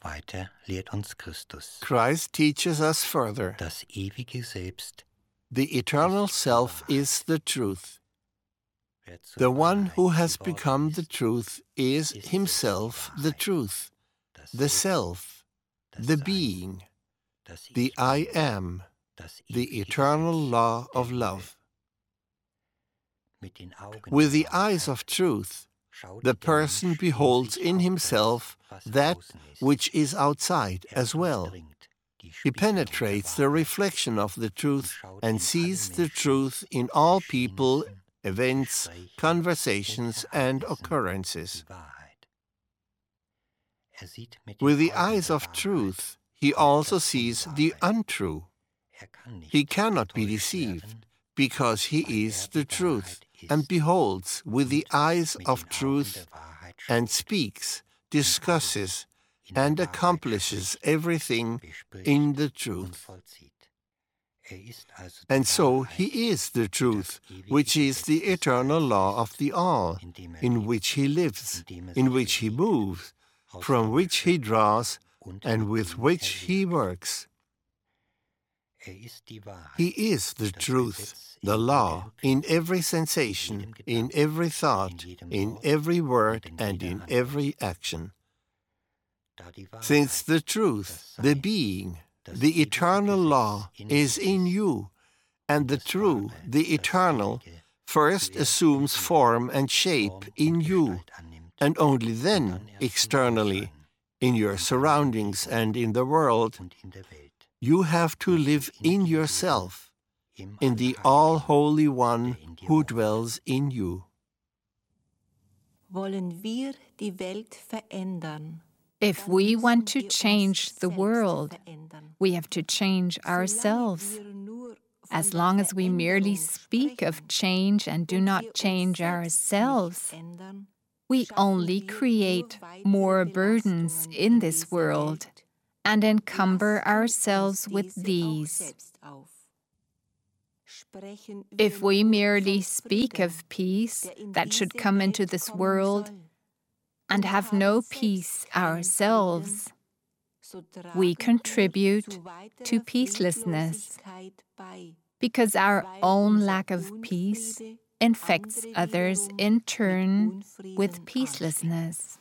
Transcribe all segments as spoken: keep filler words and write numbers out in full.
Weiter lehrt uns Christus. Christ teaches us further. Das ewige Selbst, The eternal self is the truth. The one who has become the truth is himself the truth, the self, the being, the I am, the eternal law of love. With the eyes of truth, the person beholds in himself that which is outside as well. He penetrates the reflection of the truth and sees the truth in all people, events, conversations, and occurrences. With the eyes of truth, he also sees the untrue. He cannot be deceived, because he is the truth, and beholds with the eyes of truth, and speaks, discusses, and accomplishes everything in the truth. And so he is the truth, which is the eternal law of the all, in which he lives, in which he moves, from which he draws, and with which he works. He is the truth, the law, in every sensation, in every thought, in every word, and in every action. Since the truth, the being, the eternal law is in you, and the true, the eternal, first assumes form and shape in you, and only then externally, in your surroundings and in the world, you have to live in yourself, in the all-holy One who dwells in you. Wollen wir die Welt verändern? If we want to change the world, we have to change ourselves. As long as we merely speak of change and do not change ourselves, we only create more burdens in this world and encumber ourselves with these. If we merely speak of peace that should come into this world and have no peace ourselves, we contribute to peacelessness, because our own lack of peace infects others in turn with peacelessness.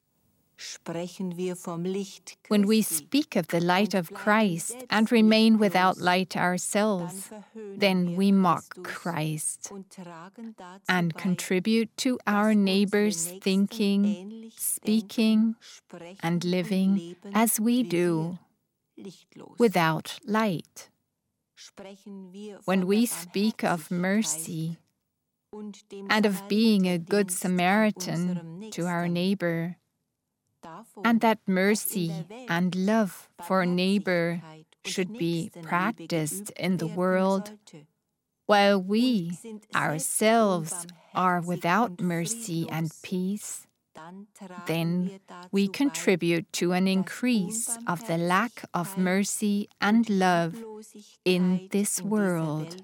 When we speak of the light of Christ and remain without light ourselves, then we mock Christ and contribute to our neighbor's thinking, speaking, and living as we do, without light. When we speak of mercy and of being a good Samaritan to our neighbor, and that mercy and love for a neighbor should be practiced in the world, while we ourselves are without mercy and peace, then we contribute to an increase of the lack of mercy and love in this world.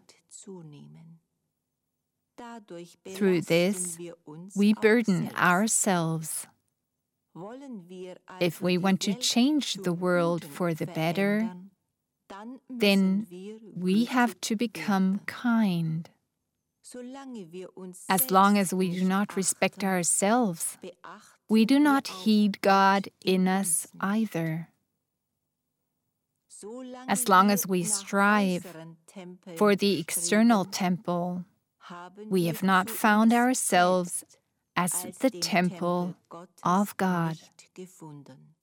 Through this, we burden ourselves. If we want to change the world for the better, then we have to become kind. As long as we do not respect ourselves, we do not heed God in us either. As long as we strive for the external temple, we have not found ourselves as the temple of God.